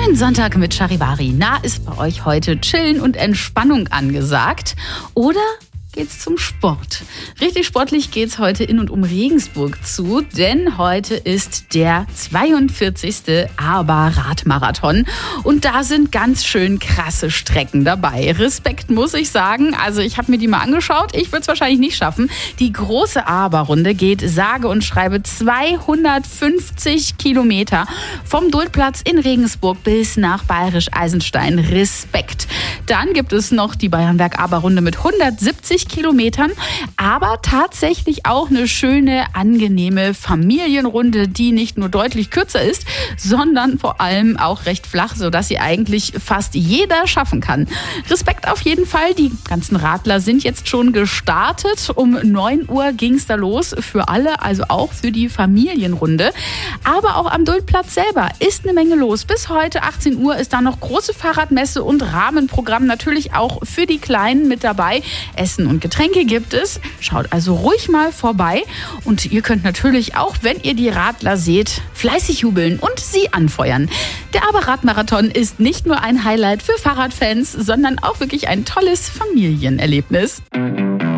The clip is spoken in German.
Ein Sonntag mit Charivari. Na, ist bei euch heute Chillen und Entspannung angesagt? Oder geht's zum Sport? Richtig sportlich geht's heute in und um Regensburg zu, denn heute ist der 42. Aarba-Radmarathon und da sind ganz schön krasse Strecken dabei. Respekt, muss ich sagen. Also ich habe mir die mal angeschaut. Ich würde es wahrscheinlich nicht schaffen. Die große Aarba-Runde geht sage und schreibe 250 Kilometer vom Duldplatz in Regensburg bis nach Bayerisch Eisenstein. Respekt. Dann gibt es noch die Bayernberg-Aarba-Runde mit 170 Kilometern, aber tatsächlich auch eine schöne, angenehme Familienrunde, die nicht nur deutlich kürzer ist, sondern vor allem auch recht flach, sodass sie eigentlich fast jeder schaffen kann. Respekt auf jeden Fall. Die ganzen Radler sind jetzt schon gestartet. Um 9 Uhr ging es da los für alle, also auch für die Familienrunde. Aber auch am Duldplatz selber ist eine Menge los. Bis heute 18 Uhr ist da noch große Fahrradmesse und Rahmenprogramm natürlich auch für die Kleinen mit dabei. Essen und Getränke gibt es. Schaut also ruhig mal vorbei. Und ihr könnt natürlich auch, wenn ihr die Radler seht, fleißig jubeln und sie anfeuern. Der Aarba-Radmarathon ist nicht nur ein Highlight für Fahrradfans, sondern auch wirklich ein tolles Familienerlebnis.